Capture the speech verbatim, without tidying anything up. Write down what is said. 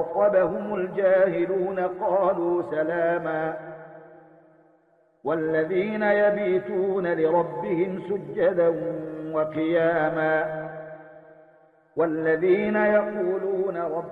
خاطبهم الجاهلون قالوا سلاما والذين يبيتون لربهم سجدا وقياما والذين يقولون رب